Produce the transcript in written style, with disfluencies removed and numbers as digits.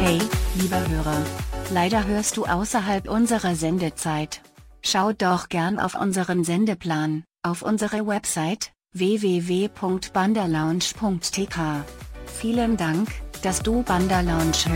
Hey, lieber Hörer. Leider hörst du außerhalb unserer Sendezeit. Schau doch gern auf unseren Sendeplan, auf unsere Website, www.bandalounge.tk. Vielen Dank, dass du Banda Lounge hörst.